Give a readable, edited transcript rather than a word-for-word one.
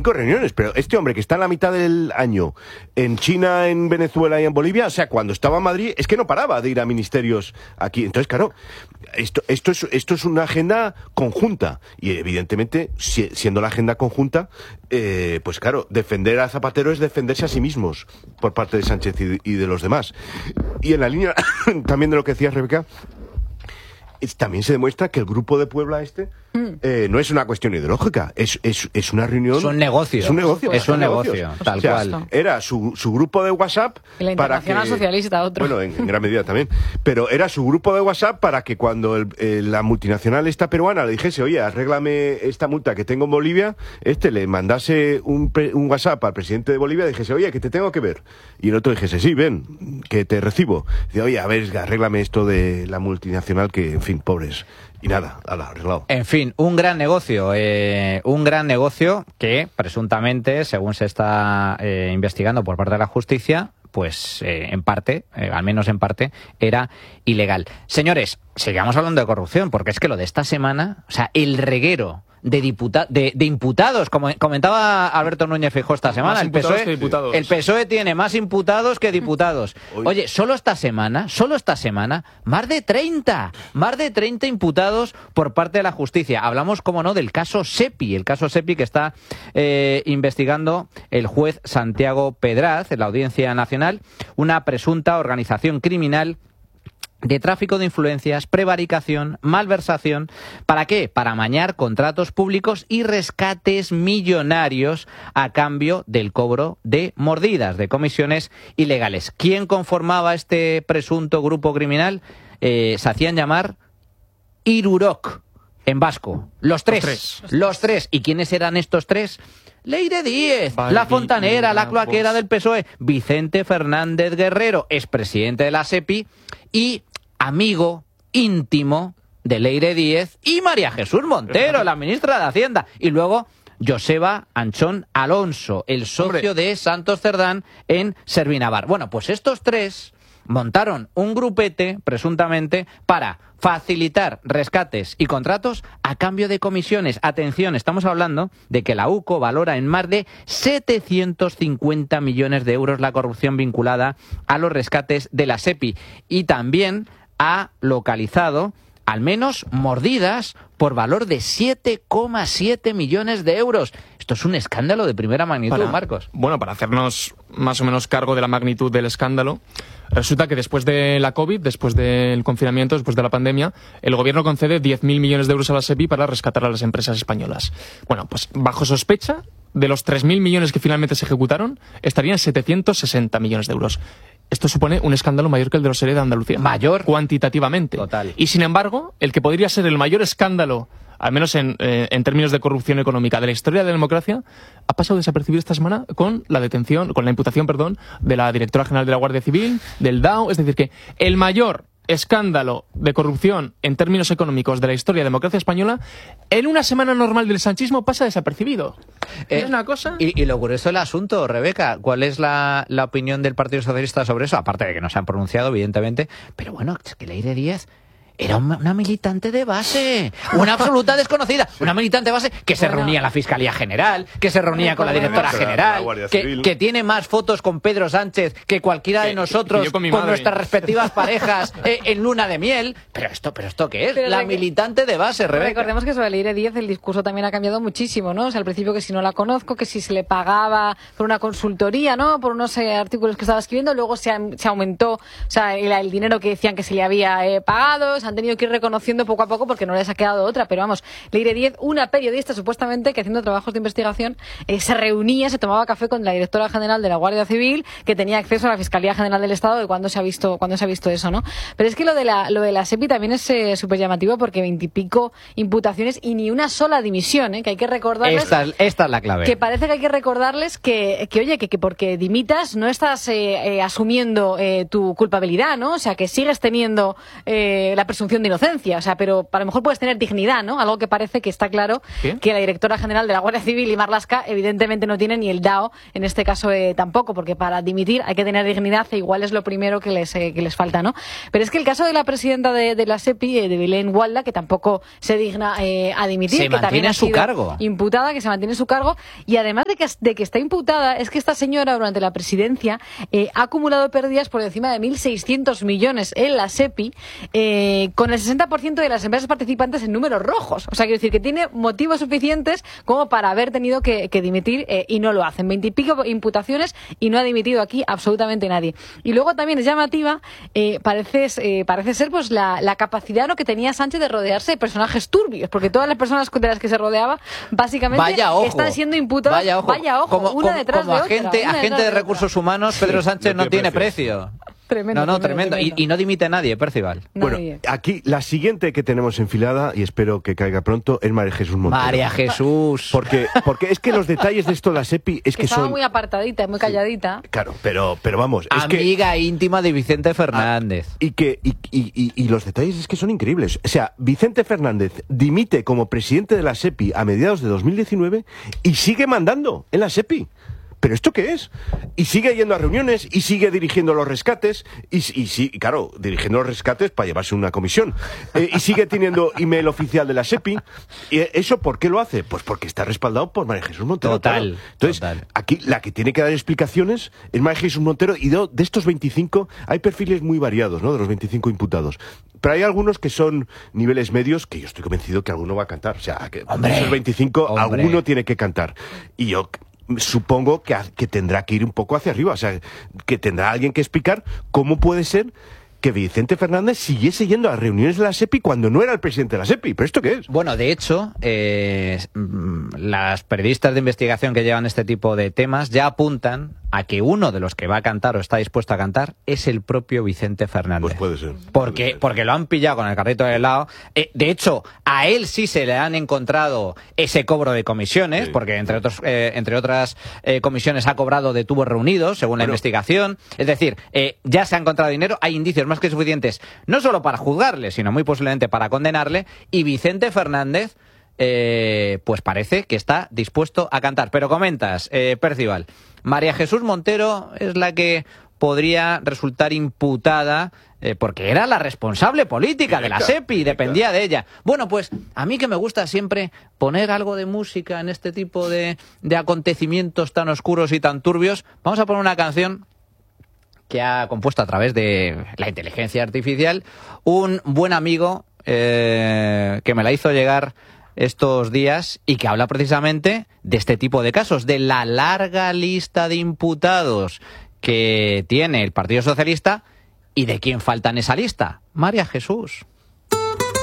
5 reuniones, pero este hombre que está en la mitad del año en China, en Venezuela y en Bolivia, o sea, cuando estaba en Madrid, es que no paraba de ir a ministerios aquí. Entonces, claro, esto es una agenda conjunta. Y evidentemente, siendo la agenda conjunta, pues claro, defender a Zapatero es defenderse a sí mismos por parte de Sánchez y de los demás. Y en la línea también de lo que decías, Rebeca, también se demuestra que el grupo de Puebla no es una cuestión ideológica, es una reunión. Es un negocio. Es un negocio. Es un negocio, tal cual. Era su grupo de WhatsApp. Y la Internacional Socialista, otro. Bueno, en gran medida también. Pero era su grupo de WhatsApp para que cuando la multinacional esta peruana le dijese, oye, arréglame esta multa que tengo en Bolivia, le mandase un WhatsApp al presidente de Bolivia y dijese, oye, que te tengo que ver. Y el otro dijese, sí, ven, que te recibo. Dice, oye, a ver, arréglame esto de la multinacional que, en fin, pobres. Y nada, arreglado. En fin, un gran negocio que presuntamente, según se está investigando por parte de la justicia, pues en parte, al menos en parte, era ilegal. Señores, sigamos hablando de corrupción, porque es que lo de esta semana, o sea, el reguero de imputados, como comentaba Alberto Núñez Feijóo esta semana, el PSOE tiene más imputados que diputados. Oye, solo esta semana, más de 30 imputados por parte de la justicia. Hablamos, como no, del caso Sepi, que está investigando el juez Santiago Pedraz en la Audiencia Nacional, una presunta organización criminal de tráfico de influencias, prevaricación, malversación. ¿Para qué? Para amañar contratos públicos y rescates millonarios a cambio del cobro de mordidas, de comisiones ilegales. ¿Quién conformaba este presunto grupo criminal? Se hacían llamar Irurok, en vasco. Los tres. ¿Y quiénes eran estos tres? Leire Díez, la fontanera, la cloaquera del PSOE, Vicente Fernández Guerrero, expresidente de la SEPI y amigo íntimo de Leire Díez y María Jesús Montero, la ministra de Hacienda. Y luego Joseba Anchón Alonso, el socio de Santos Cerdán en Servinavar. Bueno, pues estos tres montaron un grupete, presuntamente, para facilitar rescates y contratos a cambio de comisiones. Atención, estamos hablando de que la UCO valora en más de 750 millones de euros la corrupción vinculada a los rescates de la SEPI. Y también ha localizado al menos mordidas por valor de 7,7 millones de euros. Esto es un escándalo de primera magnitud, Marcos. Bueno, para hacernos más o menos cargo de la magnitud del escándalo, resulta que después de la COVID, después del confinamiento, después de la pandemia, el gobierno concede 10.000 millones de euros a la SEPI para rescatar a las empresas españolas. Bueno, pues bajo sospecha, de los 3.000 millones que finalmente se ejecutaron, estarían 760 millones de euros. Esto supone un escándalo mayor que el de los ERE de Andalucía. Mayor. Cuantitativamente. Total. Y sin embargo, el que podría ser el mayor escándalo, al menos en términos de corrupción económica de la historia de la democracia, ha pasado desapercibido esta semana con la imputación, de la directora general de la Guardia Civil, del DAO. Es decir, que el mayor escándalo de corrupción en términos económicos de la historia de la democracia española, en una semana normal del sanchismo pasa desapercibido. Es una cosa. Y lo curioso del asunto, Rebeca, ¿cuál es la opinión del Partido Socialista sobre eso? Aparte de que no se han pronunciado, evidentemente, pero bueno, es que Leire Díez era una militante de base, una absoluta desconocida, una militante de base que se reunía en la Fiscalía General, que se reunía con la Directora General, que tiene más fotos con Pedro Sánchez que cualquiera de nosotros con nuestras respectivas parejas en luna de miel. Pero esto ¿qué es? La militante de base, Rebeca. Recordemos que sobre Leire Díez el discurso también ha cambiado muchísimo, ¿no? O sea, al principio que si no la conozco, que si se le pagaba por una consultoría, ¿no? Por unos artículos que estaba escribiendo, luego se aumentó, o sea, el dinero que decían que se le había pagado. Han tenido que ir reconociendo poco a poco porque no les ha quedado otra, pero vamos, Leire Díez, una periodista supuestamente que haciendo trabajos de investigación se reunía, se tomaba café con la directora general de la Guardia Civil, que tenía acceso a la Fiscalía General del Estado, de cuando se ha visto eso, ¿no? Pero es que lo de la SEPI también es súper llamativo porque 20 y pico imputaciones y ni una sola dimisión, que hay que recordarles. Esta es la clave. Que parece que hay que recordarles que oye, que porque dimitas no estás asumiendo tu culpabilidad, ¿no? O sea, que sigues teniendo la presunción de inocencia, o sea, pero a lo mejor puedes tener dignidad, ¿no? Algo que parece que está claro que la directora general de la Guardia Civil y Marlaska evidentemente no tiene, ni el DAO en este caso tampoco, porque para dimitir hay que tener dignidad e igual es lo primero que les falta, ¿no? Pero es que el caso de la presidenta de la SEPI, de Belén Walda, que tampoco se digna a dimitir, se que también mantiene ha en su sido cargo, imputada, que se mantiene en su cargo, y además de que está imputada, es que esta señora durante la presidencia ha acumulado pérdidas por encima de 1.600 millones en la SEPI, con el 60% de las empresas participantes en números rojos. O sea, quiero decir que tiene motivos suficientes como para haber tenido que dimitir y no lo hacen. 20 y pico imputaciones y no ha dimitido aquí absolutamente nadie. Y luego también es llamativa, parece ser pues la capacidad, ¿no?, que tenía Sánchez de rodearse de personajes turbios, porque todas las personas de las que se rodeaba básicamente están siendo imputadas. Vaya ojo, una detrás de otra. Agente de recursos humanos, Pedro Sánchez no tiene precio. Tremendo. Tremendo. Y no dimite nadie, Percival. Bueno, aquí la siguiente que tenemos enfilada, y espero que caiga pronto, es María Jesús Montero. María Jesús. Porque es que los detalles de esto de la SEPI es que estaba son... muy apartadita, muy calladita. Claro, pero vamos... Amiga íntima de Vicente Fernández. Y los detalles es que son increíbles. O sea, Vicente Fernández dimite como presidente de la SEPI a mediados de 2019 y sigue mandando en la SEPI. ¿Pero esto qué es? Y sigue yendo a reuniones, y sigue dirigiendo los rescates, y claro, dirigiendo los rescates para llevarse una comisión. Y sigue teniendo email oficial de la SEPI. ¿Y eso por qué lo hace? Pues porque está respaldado por María Jesús Montero. Total. Claro. Entonces, aquí la que tiene que dar explicaciones es María Jesús Montero, y de estos 25 hay perfiles muy variados, ¿no?, de los 25 imputados. Pero hay algunos que son niveles medios, que yo estoy convencido que alguno va a cantar. O sea, que de esos 25, alguno tiene que cantar. Y yo supongo que tendrá que ir un poco hacia arriba, o sea, que tendrá alguien que explicar cómo puede ser que Vicente Fernández siguiese yendo a reuniones de la SEPI cuando no era el presidente de la SEPI. ¿Pero esto qué es? Bueno, de hecho, las periodistas de investigación que llevan este tipo de temas ya apuntan a que uno de los que va a cantar o está dispuesto a cantar es el propio Vicente Fernández. Pues puede ser. Porque lo han pillado con el carrito de helado. De hecho, a él sí se le han encontrado ese cobro de comisiones, porque entre otras comisiones ha cobrado de tubos reunidos, según la investigación. Es decir, ya se ha encontrado dinero, hay indicios más que suficientes, no solo para juzgarle, sino muy posiblemente para condenarle, y Vicente Fernández pues parece que está dispuesto a cantar. Pero comentas, Percival, María Jesús Montero es la que podría resultar imputada porque era la responsable política de la SEPI y dependía de ella. Bueno, pues a mí que me gusta siempre poner algo de música en este tipo de acontecimientos tan oscuros y tan turbios, vamos a poner una canción que ha compuesto a través de la inteligencia artificial un buen amigo que me la hizo llegar estos días y que habla precisamente de este tipo de casos, de la larga lista de imputados que tiene el Partido Socialista y de quién falta en esa lista. María Jesús.